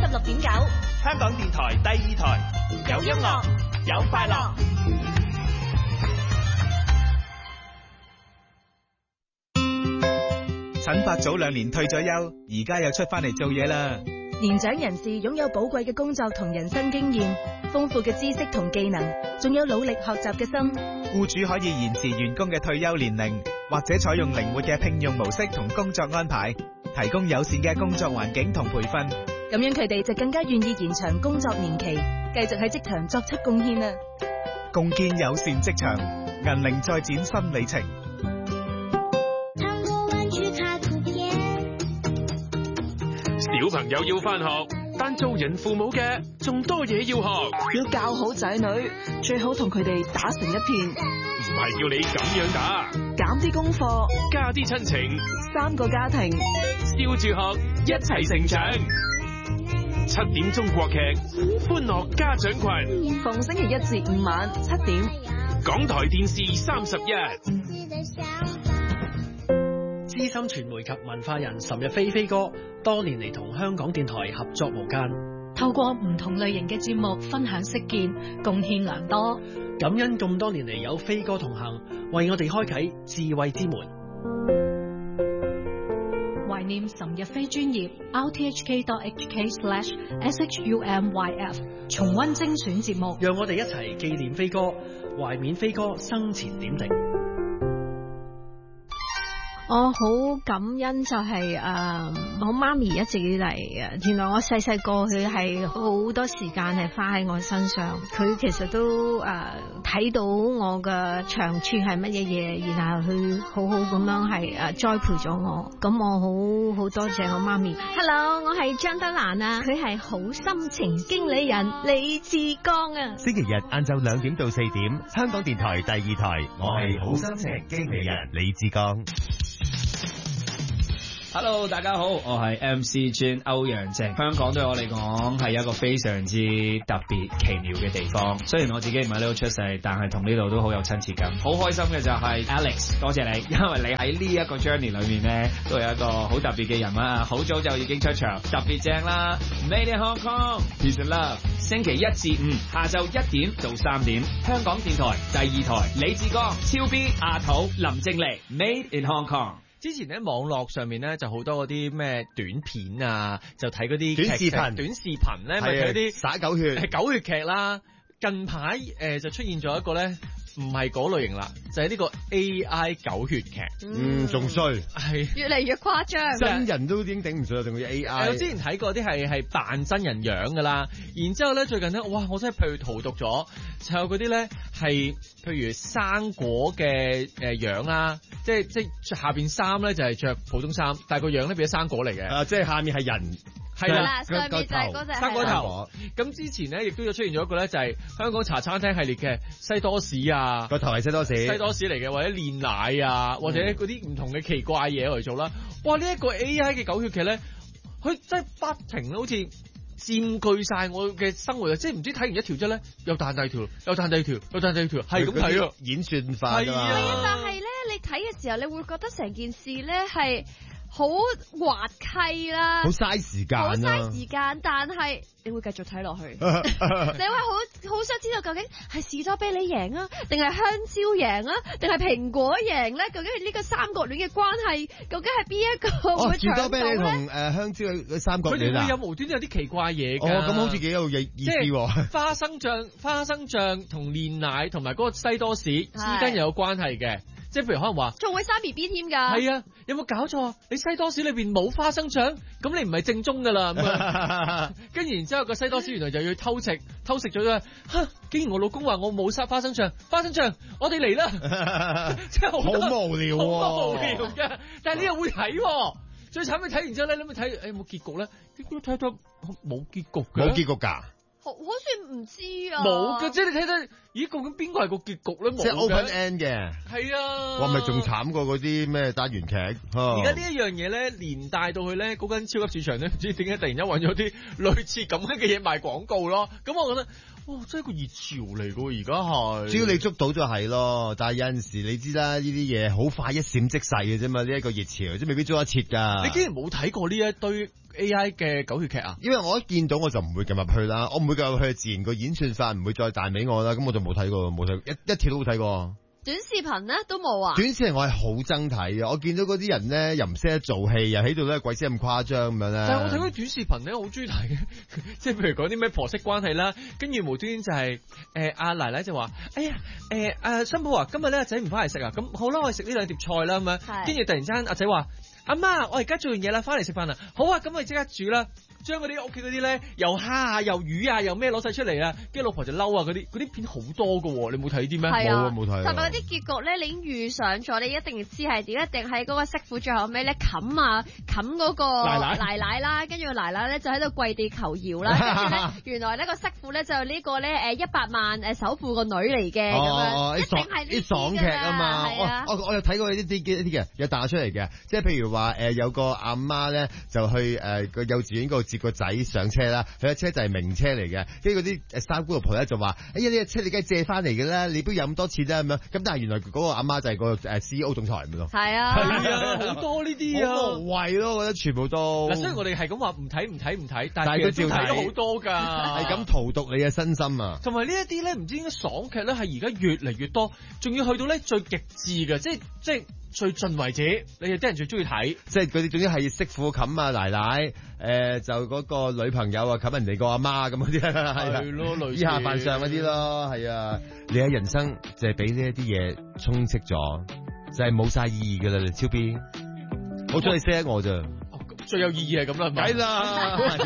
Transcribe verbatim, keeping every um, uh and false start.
六點九， 香港電台第二台，有音樂，有快樂。陳伯早兩年退咗休，而家又出翻嚟做嘢啦。 年長人士擁有寶貴嘅工作同人生經驗，豐富嘅知識同技能，仲有努力學習嘅心。 僱主可以延遲員工嘅退休年齡，或者採用靈活嘅聘用模式同工作安排，提供友善嘅工作環境同培訓。 咁樣佢哋就更加願意延長工作年期，繼續喺職場作出貢獻啦。 共建友善職場，銀齡再展新里程。 小朋友要返學，但做人父母嘅仲多嘢要學。 要教好仔女，最好同佢哋打成一片。 唔係叫你咁樣打， 減啲功課， 加啲親情， 三個家庭， 笑住學，一齊成長。七點中國劇，歡樂家長群， 逢星期一至五晚七點， 港台電視三十一。 資深傳媒及文化人岑日飛飛哥，多年嚟同香港電台合作無間， 透過唔同類型嘅節目分享識見，貢獻良多。 感恩咁多年嚟有飛哥同行，為我哋開啟智慧之門。 懷念岑日飛專頁 r t h k dot h k slash s h u m y f 重溫精選節目， 讓我哋一齊紀念飛哥，懷緬飛哥生前點滴。 我好感恩就係、是、誒、呃，我媽咪一直以嚟誒，原來我細細個佢係好多時間係花喺我身上，佢其實都誒睇、呃、到我嘅長處係乜嘢嘢，然後佢好好咁樣係誒栽培咗我，咁我好好多謝我媽咪。Hello， 我係張德蘭啊，佢係好心情經理人李志剛啊。 星期日晏晝兩點到四點，香港電台第二台，我係好心情經理人李志剛。 Hello， 大家好，我係 M C Jin 歐陽靖。香港對我嚟講係一個非常之特別奇妙嘅地方。雖然我自己唔喺呢度出世，但係同呢度都好有親切感。好開心嘅就係 Alex， 多謝你，因為你喺呢一個 journey 裏面咧，都有一個好特別嘅人啊，好早就已經出場，特別正啦。Made in Hong Kong， Peace and Love。星期一至五下晝一點到三點，香港電台第二台，李志剛、超 B、阿土、林正離 ，Made in Hong Kong。 之前咧網絡上面咧就好多嗰啲咩短片啊，就睇嗰啲短視頻， 短視頻咧咪睇啲灑狗血， 係狗血劇啦。近排誒、呃、就出現咗一個咧，唔係嗰類型啦，就係、是、呢個 A I 狗血劇。 嗯，仲衰， 係越嚟越誇張， 真人都已經頂唔順啦，仲要 A I。 我之前睇過啲係係扮真人樣噶啦，然之後咧最近咧，哇！我真係譬如荼毒咗，就有嗰啲咧係譬如生果嘅誒樣啦，即係即係下邊衫咧就係着普通衫，但係個樣咧變咗生果嚟嘅。 啊，即係下面係人。 係啦， 上面就係嗰隻生果頭。咁之前咧，亦都有出現咗一個咧，就係香港茶餐廳系列嘅西多士啊， 個頭係西多士， 西多士嚟嘅，或者煉奶啊，或者嗰啲唔同嘅奇怪嘢嚟做啦。哇！呢、這、一個 A I 嘅狗血劇咧，佢真係不停好似佔據晒我嘅生活啊！即係唔知睇完一條之後咧，又彈第二條，又彈第二條，又彈第二條，係咁睇啊！ 演算法係啊，但係咧，你睇嘅時候，你會覺得成件事咧係好滑稽啦， 好嘥時間， 好嘥時間，但係你會繼續睇落去，你會好好想知道究竟係士多啤梨贏啊，定係香蕉贏啊，定係蘋果贏咧？究竟係呢個三角戀嘅關係，究竟係邊一個會搶到咧？士多啤梨同誒香蕉嘅三角戀啊！ 佢哋會有無端端有啲奇怪嘢㗎。 哦，咁好似幾有意意思喎！ 花生醬、花生醬同煉奶同埋嗰個西多士之間又有關係嘅。即係譬如可能話， 仲會生 B B 添㗎。係啊，有冇搞錯？你西多士裏邊冇花生醬，咁你唔係正宗㗎啦。咁啊，跟住然之後個西多士原來就要偷食，偷食咗咧。嚇！竟然我老公話我冇塞花生醬，花生醬我哋嚟啦。真係好無聊喎， 好無聊嘅。但係你又會睇喎。最慘係睇完之後咧，你咪睇誒冇結局咧？點解睇到冇結局嘅？ 冇結局㗎。 好好似唔知啊， 冇嘅，即係你睇睇，咦？究竟邊個係個結局咧？冇嘅， 即係 open end 嘅。 係啊， 哇！咪仲慘過嗰啲咩單元劇。 而家呢一樣嘢咧，連帶到去咧嗰間超級市場咧，唔知點解突然間揾咗啲類似咁樣嘅嘢賣廣告咯。咁我覺得，哇！真係個熱潮嚟㗎，而家係。 只要你捉到就係咯，但係有陣時你知啦，呢啲嘢好快一閃即逝嘅啫嘛。呢、這、一個熱潮，即係未必捉得切㗎。 你竟然冇睇過呢一堆 A I 嘅狗血劇啊？ 因為我一見到我就唔會撳入去啦，我唔會撳入去，自然個演算法唔會再彈俾我啦，咁我就冇睇過，冇睇一一條都冇睇過。 短視頻咧都冇啊？ 短視頻我係好憎睇嘅，我見到嗰啲人咧又唔識得做戲，又喺度咧鬼死咁誇張咁樣咧。 但係我睇嗰啲短視頻咧，好中意睇嘅，即係譬如講啲咩婆媳關係啦，跟住無端端就係誒阿奶奶就話：哎呀誒阿新抱啊，今日咧阿仔唔翻嚟食啊，咁好啦，我哋食呢兩碟菜啦咁樣。跟住突然間阿仔話：阿媽，我而家做完嘢啦，翻嚟食飯啦。好啊，咁我哋即刻煮啦。將嗰啲屋企嗰啲咧，又蝦啊，又魚啊，又咩攞晒出嚟啊，跟住老婆就嬲啊，嗰啲嗰啲片好多㗎喎，你冇睇啲咩？ 係啊， 冇睇。 同埋嗰啲結局咧，你已經預想咗，你一定要知係點，一定喺嗰個媳婦最後尾咧冚啊冚嗰個奶奶啦，跟住個奶奶咧就喺度跪地求饒啦，跟住咧原來呢個媳婦咧就呢個咧誒一百萬誒首富個女嚟嘅咁樣，一定係呢啲爽劇啊嘛！我我我有睇過一啲一啲嘅，有彈出嚟嘅，即係譬如話誒有個阿媽咧就去誒個幼稚園嗰度接個仔上車啦，佢嘅車就係名車嚟嘅，跟住嗰啲誒三姑六婆咧就話：哎呀呢隻車你梗係借翻嚟嘅啦，你邊有咁多錢啦咁樣。咁但係原來嗰個阿媽就係個誒 C E O 總裁咁咯。 係啊， 係啊，好多呢啲啊， 好無謂咯，我覺得全部都。嗱， 所以我哋係咁話唔睇唔睇唔睇，但係係佢照睇咗好多㗎， 係咁荼毒你嘅身心啊。 同埋呢一啲咧，唔知點解爽劇咧係而家越嚟越多，仲要去到咧最極致嘅，即係即係。最盡為止，你哋啲人最中意睇， 即係嗰啲總之係媳婦冚啊奶奶，誒、呃、就嗰個女朋友啊冚人哋個阿媽咁嗰啲啦，係咯，類似以下犯上嗰啲咯，係啊，你喺人生就係俾呢一啲嘢充斥咗，就係冇晒意義噶啦，超 B，好彩你識得我咋， 最有意義係咁啦， 係啦。